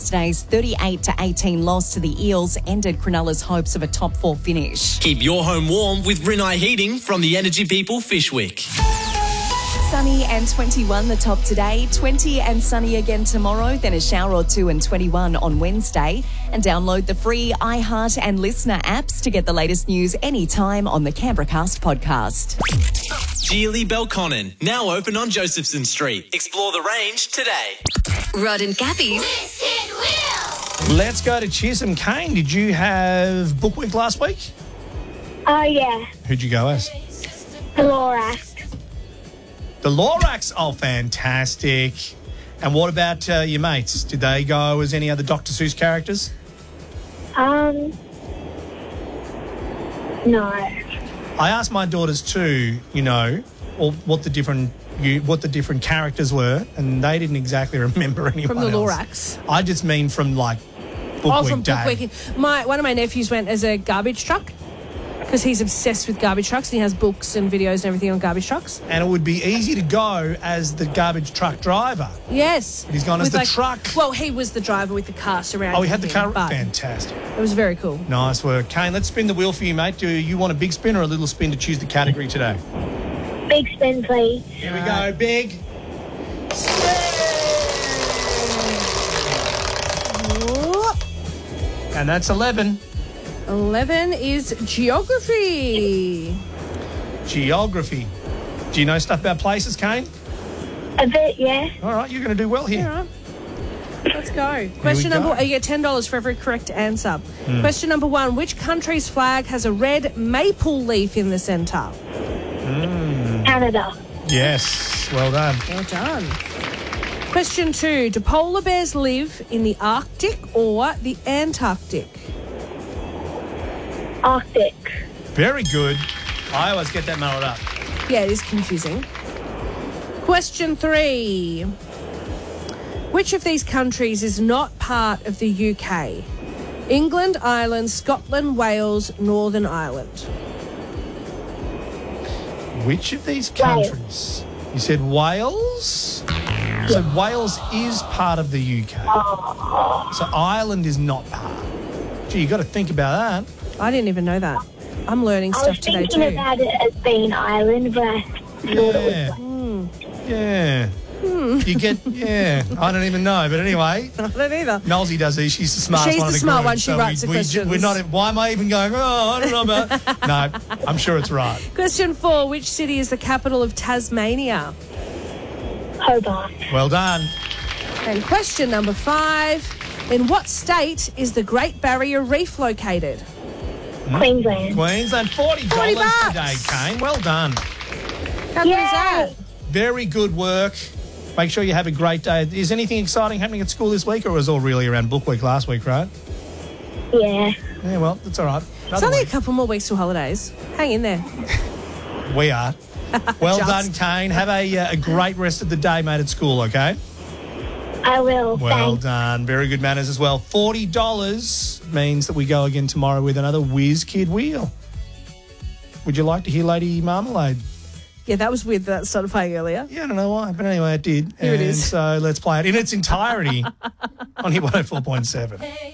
Yesterday's 38-18 loss to the Eels ended Cronulla's hopes of a top 4 finish. Keep your home warm with Rinnai Heating from the Energy People Fishwick. Sunny and 21 the top today, 20 and sunny again tomorrow, then a shower or two and 21 on Wednesday. And download the free iHeart and Listener apps to get the latest news anytime on the Canberra Cast podcast. Geely Belconnen, now open on Josephson Street. Explore the range today. Rod and Gabby's Let's go to Chisholm. Kane, did you have Book Week last week? Oh, yeah. Who'd you go as? The Lorax. The Lorax. Oh, fantastic. And what about your mates? Did they go as any other Dr. Seuss characters? No. I asked my daughters too, what the different characters were, and they didn't exactly remember anyone From the else. Lorax. I just mean from Book Week From Day. Book Week. One of my nephews went as a garbage truck because he's obsessed with garbage trucks and he has books and videos and everything on garbage trucks. And it would be easy to go as the garbage truck driver. Yes. But he's gone as With the truck. Well, he was the driver with the car surrounding him. Oh, he had the car. but Fantastic. It was very cool. Nice work. Kane, let's spin the wheel for you, mate. Do you want a big spin or a little spin to choose the category today? Big spin, please. Here we go. Big Whoop. And that's 11. 11 is geography. Geography. Do you know stuff about places, Kane? A bit, yeah. All right, you're going to do well here. All right. Let's go. Question go. number... You get $10 for every correct answer. Question number 1. Which country's flag has a red maple leaf in the centre? Canada. Yes. Well done. Well done. Question 2. Do polar bears live in the Arctic or the Antarctic? Arctic. Very good. I always get that muddled up. Yeah, it is confusing. Question 3. Which of these countries is not part of the UK? England, Ireland, Scotland, Wales, Northern Ireland. Which of these countries? You said Wales? So Wales is part of the UK. So Ireland is not part. Gee, you got to think about that. I didn't even know that. I'm learning I stuff was today thinking too. about it as being Ireland, but I thought it was Yeah. You get, I don't even know. But anyway, I don't either. Nolsey does these. She's the smartest She's one of the the smart group, one. She so writes the questions. We're not, why am I even going, I don't know about... No, I'm sure it's right. Question 4. Which city is the capital of Tasmania? Hobart. Well done. And question number 5. In what state is the Great Barrier Reef located? Queensland. Queensland, $40 $40 today, Kane. Well done. How good is that? Very good work. Make sure you have a great day. Is anything exciting happening at school this week, or was it all really around Book Week last week, right? Yeah. Yeah, well, that's all right. It's Another only a week. couple more weeks till holidays. Hang in there. We are. Well Just. done, Kane. Have a great rest of the day, mate, at school, okay? I will. Well Thanks. done. Very good manners as well. $40 means that we go again tomorrow with another Whiz Kid wheel. Would you like to hear Lady Marmalade? Yeah, that was weird that started playing earlier. Yeah, I don't know why, but anyway, it did. Here it is. So let's play it in its entirety on Hit 104.7.